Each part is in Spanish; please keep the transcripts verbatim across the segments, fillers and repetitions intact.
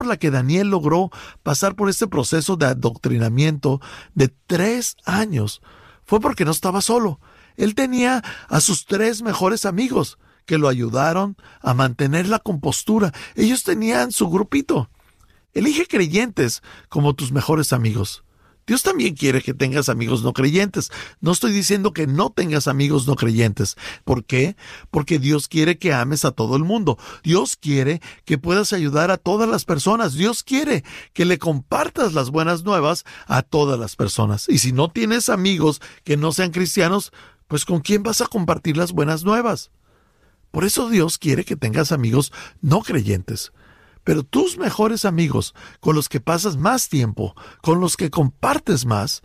por la que Daniel logró pasar por este proceso de adoctrinamiento de tres años fue porque no estaba solo. Él tenía a sus tres mejores amigos que lo ayudaron a mantener la compostura. Ellos tenían su grupito. Elige creyentes como tus mejores amigos. Dios también quiere que tengas amigos no creyentes. No estoy diciendo que no tengas amigos no creyentes. ¿Por qué? Porque Dios quiere que ames a todo el mundo. Dios quiere que puedas ayudar a todas las personas. Dios quiere que le compartas las buenas nuevas a todas las personas. Y si no tienes amigos que no sean cristianos, pues ¿con quién vas a compartir las buenas nuevas? Por eso Dios quiere que tengas amigos no creyentes. Pero tus mejores amigos, con los que pasas más tiempo, con los que compartes más,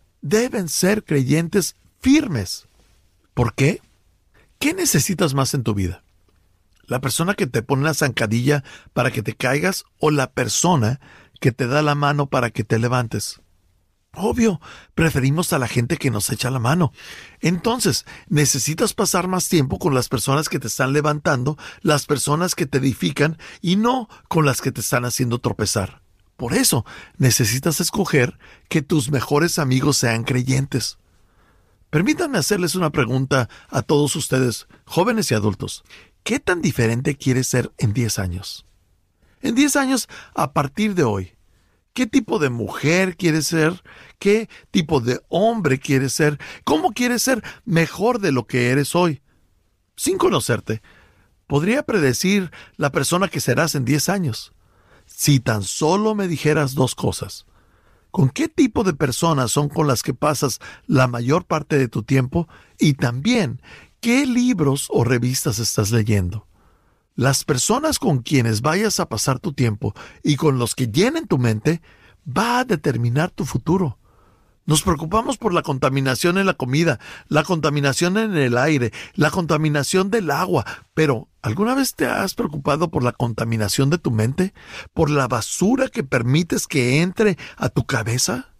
deben ser creyentes firmes. ¿Por qué? ¿Qué necesitas más en tu vida? ¿La persona que te pone la zancadilla para que te caigas o la persona que te da la mano para que te levantes? Obvio, preferimos a la gente que nos echa la mano. Entonces, necesitas pasar más tiempo con las personas que te están levantando, las personas que te edifican y no con las que te están haciendo tropezar. Por eso, necesitas escoger que tus mejores amigos sean creyentes. Permítanme hacerles una pregunta a todos ustedes, jóvenes y adultos. ¿Qué tan diferente quieres ser en diez años? En diez años, a partir de hoy, ¿qué tipo de mujer quieres ser? ¿Qué tipo de hombre quieres ser? ¿Cómo quieres ser mejor de lo que eres hoy? Sin conocerte, podría predecir la persona que serás en diez años. Si tan solo me dijeras dos cosas. ¿Con qué tipo de personas son con las que pasas la mayor parte de tu tiempo? Y también, ¿qué libros o revistas estás leyendo? Las personas con quienes vayas a pasar tu tiempo y con los que llenen tu mente va a determinar tu futuro. Nos preocupamos por la contaminación en la comida, la contaminación en el aire, la contaminación del agua, pero ¿alguna vez te has preocupado por la contaminación de tu mente? ¿Por la basura que permites que entre a tu cabeza?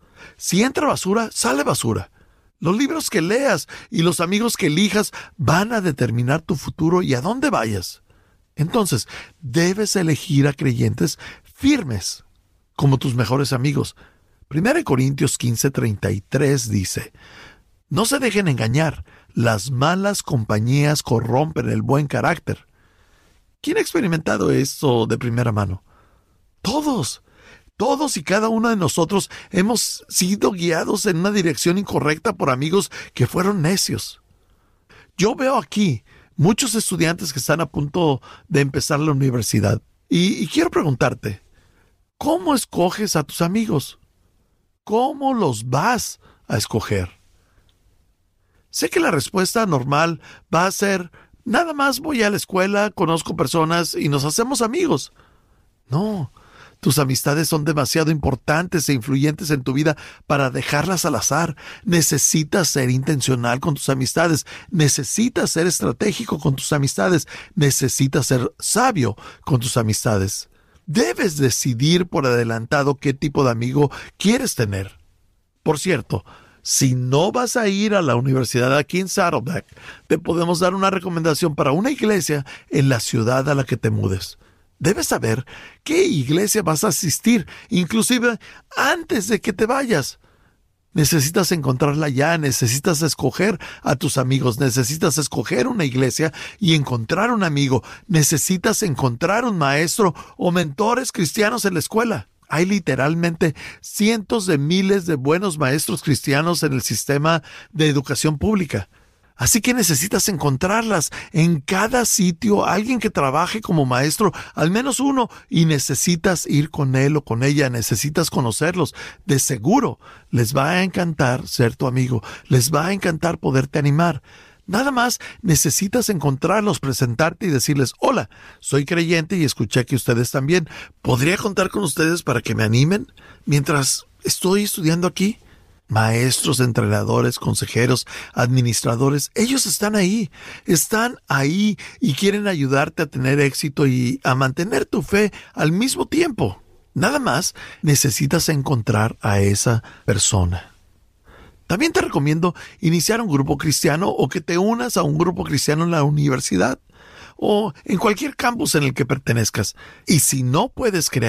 Si entra basura, sale basura. Los libros que leas y los amigos que elijas van a determinar tu futuro y a dónde vayas. Entonces, debes elegir a creyentes firmes como tus mejores amigos. Primera Corintios quince treinta y tres dice, no se dejen engañar, las malas compañías corrompen el buen carácter. ¿Quién ha experimentado esto de primera mano? Todos. Todos y cada uno de nosotros hemos sido guiados en una dirección incorrecta por amigos que fueron necios. Yo veo aquí muchos estudiantes que están a punto de empezar la universidad. Y, y quiero preguntarte, ¿cómo escoges a tus amigos? ¿Cómo los vas a escoger? Sé que la respuesta normal va a ser, nada más voy a la escuela, conozco personas y nos hacemos amigos. No. Tus amistades son demasiado importantes e influyentes en tu vida para dejarlas al azar. Necesitas ser intencional con tus amistades. Necesitas ser estratégico con tus amistades. Necesitas ser sabio con tus amistades. Debes decidir por adelantado qué tipo de amigo quieres tener. Por cierto, si no vas a ir a la universidad aquí en Saddleback, te podemos dar una recomendación para una iglesia en la ciudad a la que te mudes. Debes saber qué iglesia vas a asistir, inclusive antes de que te vayas. Necesitas encontrarla ya, necesitas escoger a tus amigos, necesitas escoger una iglesia y encontrar un amigo, necesitas encontrar un maestro o mentores cristianos en la escuela. Hay literalmente cientos de miles de buenos maestros cristianos en el sistema de educación pública. Así que necesitas encontrarlas en cada sitio, alguien que trabaje como maestro, al menos uno, y necesitas ir con él o con ella, necesitas conocerlos. De seguro les va a encantar ser tu amigo, les va a encantar poderte animar. Nada más necesitas encontrarlos, presentarte y decirles, hola, soy creyente y escuché que ustedes también. ¿Podría contar con ustedes para que me animen mientras estoy estudiando aquí? Maestros, entrenadores, consejeros, administradores, ellos están ahí, están ahí y quieren ayudarte a tener éxito y a mantener tu fe al mismo tiempo. Nada más necesitas encontrar a esa persona. También te recomiendo iniciar un grupo cristiano o que te unas a un grupo cristiano en la universidad o en cualquier campus en el que pertenezcas. Y si no puedes crear